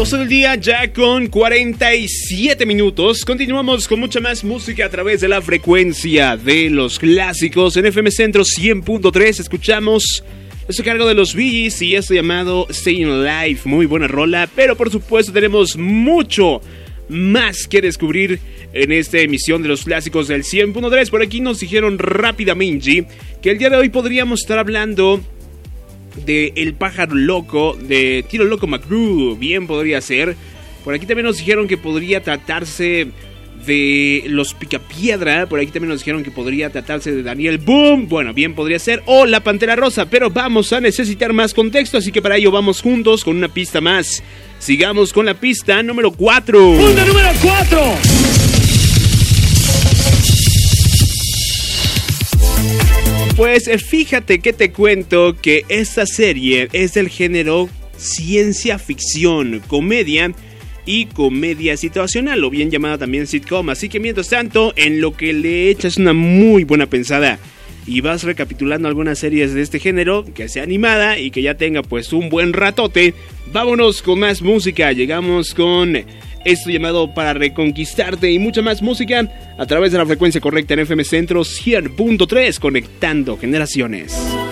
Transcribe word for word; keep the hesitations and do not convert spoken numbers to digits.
doce del día ya con cuarenta y siete minutos. Continuamos con mucha más música a través de la frecuencia de los clásicos en F M Centro cien punto tres. Escuchamos esto a cargo de los Bee Gees y esto llamado Staying Alive. Muy buena rola, pero por supuesto tenemos mucho más que descubrir en esta emisión de los clásicos del cien punto tres. Por aquí nos dijeron rápidamente que el día de hoy podríamos estar hablando de El Pájaro Loco, de Tiro Loco McGrew. Bien podría ser. Por aquí también nos dijeron que podría tratarse de Los Picapiedra. Por aquí también nos dijeron que podría tratarse de Daniel Boom. Bueno, bien podría ser. O La Pantera Rosa. Pero vamos a necesitar más contexto, así que para ello vamos juntos con una pista más. Sigamos con la pista número cuatro. Punto número cuatro. Pues fíjate que te cuento que esta serie es del género ciencia ficción, comedia y comedia situacional, o bien llamada también sitcom. Así que mientras tanto, en lo que le echas una muy buena pensada y vas recapitulando algunas series de este género, que sea animada y que ya tenga pues un buen ratote, vámonos con más música. Llegamos con esto llamado Para Reconquistarte y mucha más música a través de la frecuencia correcta en F M Centro cien punto tres, conectando generaciones.